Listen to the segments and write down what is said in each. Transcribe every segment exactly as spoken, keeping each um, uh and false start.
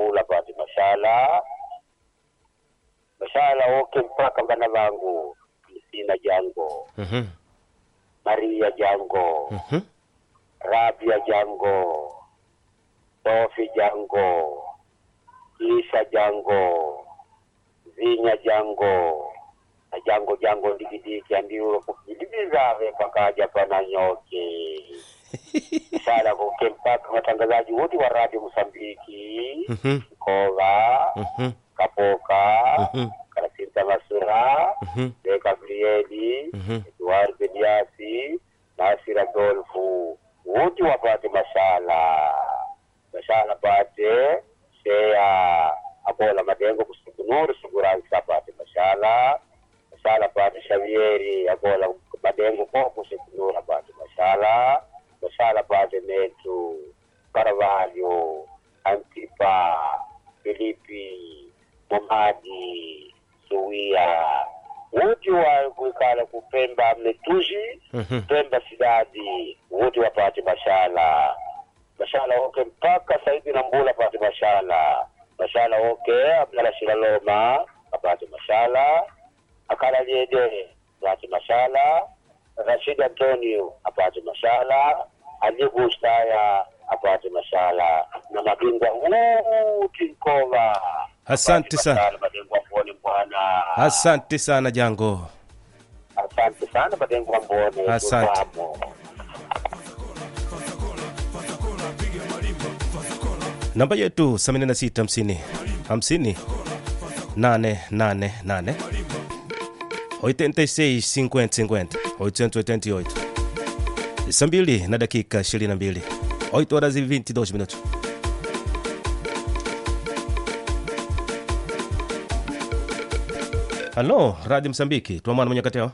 mbula pati mashala mashala oke mpaka bana vangu Sina Jango Mhm. Maria Jango Mhm. Rabia Jango Sofi Jango Lisa Jango Zinya Jango na Jango Jango Digidiki Andiuro kukidibizave pakaja pana nyoke. Sala kukempaka watangazaji wote wa Radio Msambiki Mhm. Kova Mhm. Kapoka Mhm. Karasinta Masura Mhm. De Gabrieli Mhm. Eduardo Bediasi Nasira Dolfu wote wapate mashala mashala pate Shea Abola Madengo kusikunuru Siguransi apate mashala mashala pate Xavieri Abola Madengo kwa kusikunuru apate mashala mashala pate Netu Carvalho Antipa Filipi Momadi Suia wote wa kuikala kupemba Mnetuji Mhm. Pemba Sidadi wote wapate mashala mashala oke mpaka Saidi na Mbula pate mashala mashala oke Abdala Shilaloma apate mashala Akala Liede apate mashala Rashid Antonio apate mashala Ali Gustaya apate mashala na mabingwa wote Nkova. Asante sana. Mabingwa mboni bwana. Asante sana Jango. Asante sana mabingwa mboni. Asante. Tufahamu. Namba yetu themanini na sita hamsini hamsini nane nane nane oitenta e seis cinquenta cinquenta oitocentos e oitenta e oito. Saa mbili na dakika ishirini na mbili. oito horas e vinte e dois minutos. Halo, Radio Msambiki. Tuamana mwenye kateo.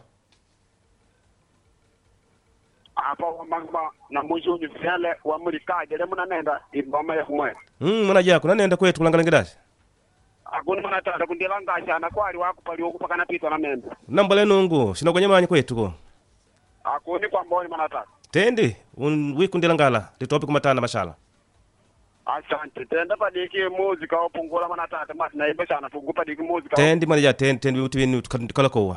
Hapo mangba na mwisho ni vile wa mulikaje le muna nenda iboma ya kumwe. Mm, mwana jako nanaenda kwetu kulangala ngidasi. Akuni muna tata kundilanga sana kwali wakupali okupaka na pito na membe. Namba lenungu, sina kwenye manyi kwetu ko. Akuni kwa mboni muna tata. Tendi, un wiku ndilangala, litopi kumatana mashala. Asante. Tenda padiki muzika opungula muna tata mati na ibe sana fungupa diki muzika. Tendi mwana ja tendi, tendi uti winu tukala kowa.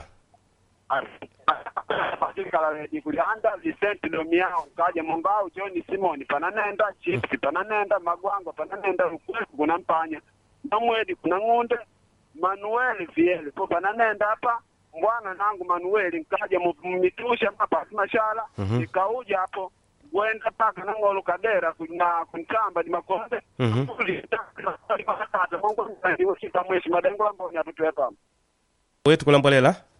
Asante kala di kulianda Vicente Domiao kaje Mongao John Simoni pananenda chips pananenda magwango pananenda ukweku kuna mpanya. Namwedi kuna ngunde Manuel Viel po pananenda hapa mbwana nangu Manuel nkaje mmitusha hapa mashala Mhm. nikauja hapo gwenda paka nangolo kadera kuna kuntamba di makonde Mhm. Mungu ndiye madengo ambayo yatutuepa Wetu kulambolela.